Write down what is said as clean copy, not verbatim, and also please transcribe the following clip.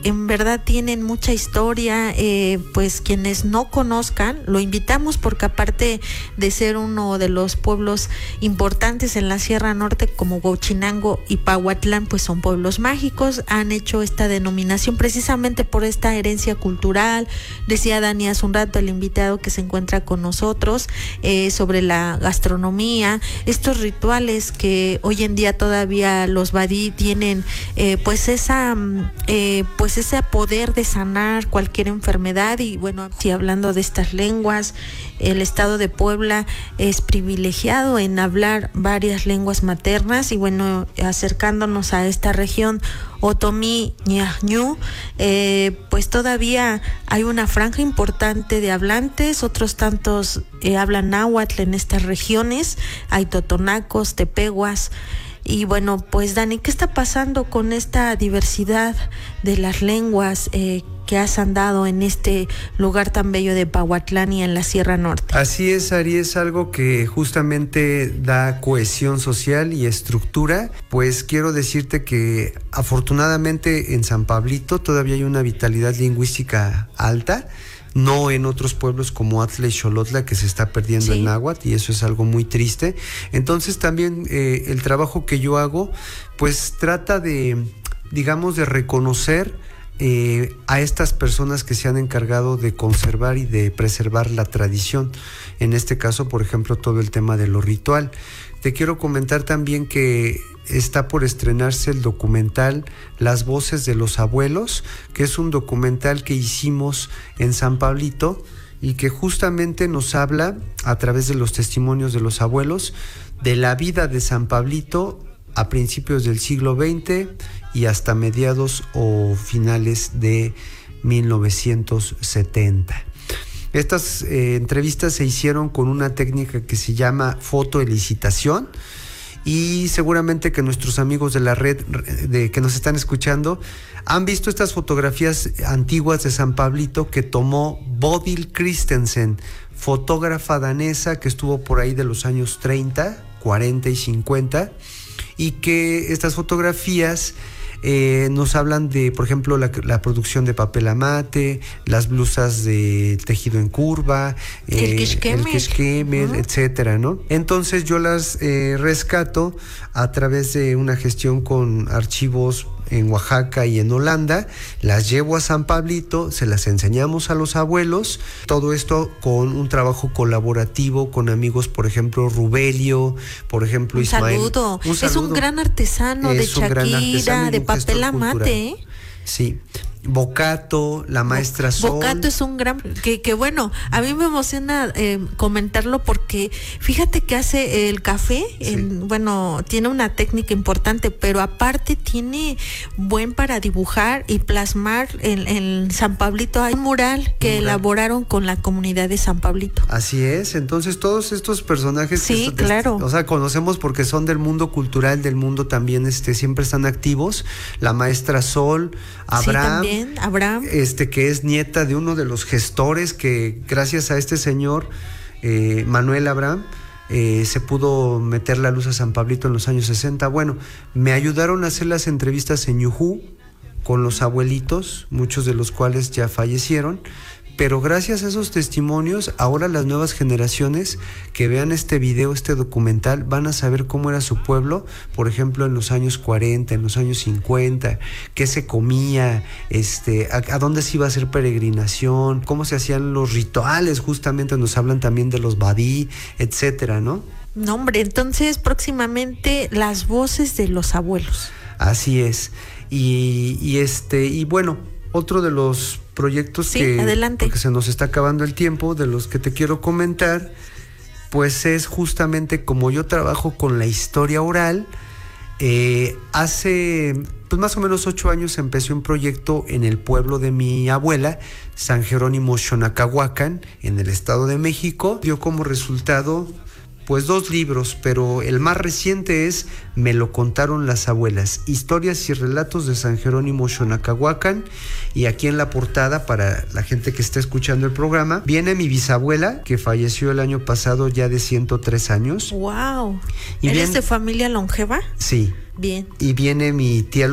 en verdad tienen mucha historia. Pues quienes no conozcan, lo invitamos porque aparte de ser uno de los pueblos importantes en la Sierra Norte como Huachinango y Pahuatlán, pues son pueblos mágicos, han hecho esta denominación precisamente por esta herencia cultural. Decía Dani hace un rato, el invitado que se encuentra con nosotros, sobre la gastronomía, estos rituales que hoy en día todavía los badí tienen, pues ese poder de sanar cualquier enfermedad. Y bueno, si hablando de estas lenguas, el estado de Puebla es privilegiado en hablar varias lenguas maternas. Y bueno, acercándonos a esta región Otomí Ñañú, pues todavía hay una franja importante de hablantes, otros tantos hablan náhuatl en estas regiones, hay totonacos, tepehuas. Y bueno, pues Dani, ¿qué está pasando con esta diversidad de las lenguas que has andado en este lugar tan bello de Pahuatlán y en la Sierra Norte? Así es, Ari, es algo que justamente da cohesión social y estructura. Pues quiero decirte que afortunadamente en San Pablito todavía hay una vitalidad lingüística alta. No en otros pueblos como Atla y Xolotla, que se está perdiendo el náhuatl, y eso es algo muy triste. Entonces también el trabajo que yo hago pues trata de, digamos, de reconocer a estas personas que se han encargado de conservar y de preservar la tradición. En este caso, por ejemplo, todo el tema de lo ritual. Te quiero comentar también que está por estrenarse el documental Las Voces de los Abuelos, que es un documental que hicimos en San Pablito y que justamente nos habla, a través de los testimonios de los abuelos, de la vida de San Pablito a principios del siglo XX y hasta mediados o finales de 1970. Estas entrevistas se hicieron con una técnica que se llama fotoelicitación, y seguramente que nuestros amigos de la red que nos están escuchando han visto estas fotografías antiguas de San Pablito que tomó Bodil Christensen, fotógrafa danesa que estuvo por ahí de los años 30, 40 y 50, y que estas fotografías nos hablan de, por ejemplo, la producción de papel amate, las blusas de tejido en curva, el kishkemer, etcétera, ¿no? Entonces yo las rescato a través de una gestión con archivos en Oaxaca y en Holanda, las llevo a San Pablito, se las enseñamos a los abuelos, todo esto con un trabajo colaborativo con amigos, por ejemplo, Rubelio, por ejemplo, Ismael. Un saludo. Es un gran artesano de chaquira, de papel amate, Sí. Bocato, la maestra Sol. Bocato es un gran, que bueno, a mí me emociona comentarlo porque fíjate que hace el café, bueno, tiene una técnica importante, pero aparte tiene buen para dibujar y plasmar. En San Pablito hay un mural que elaboraron con la comunidad de San Pablito. Así es, entonces todos estos personajes claro. O sea, conocemos porque son del mundo cultural, del mundo también siempre están activos. La maestra Sol, Abraham, que es nieta de uno de los gestores que gracias a este señor, Manuel Abraham, se pudo meter la luz a San Pablito en los años 60. Bueno, me ayudaron a hacer las entrevistas en Yujú con los abuelitos, muchos de los cuales ya fallecieron, pero gracias a esos testimonios, ahora las nuevas generaciones que vean este video, este documental, van a saber cómo era su pueblo, por ejemplo, en los años 40, en los años 50, qué se comía, a dónde se iba a hacer peregrinación, cómo se hacían los rituales, justamente nos hablan también de los badí, etcétera, ¿no? No, hombre, entonces próximamente Las Voces de los Abuelos. Así es. Y bueno, otro de los proyectos porque se nos está acabando el tiempo, de los que te quiero comentar, pues es justamente como yo trabajo con la historia oral. Hace pues más o menos 8 años empecé un proyecto en el pueblo de mi abuela, San Jerónimo Xonacahuacan, en el Estado de México. Dio como resultado pues 2 libros, pero el más reciente es Me lo contaron las abuelas, historias y relatos de San Jerónimo Xonacahuacan. Y aquí en la portada, para la gente que está escuchando el programa, viene mi bisabuela, que falleció el año pasado ya de 103 años. ¡Wow! ¿Eres de familia longeva? Sí. Bien. Y viene mi tía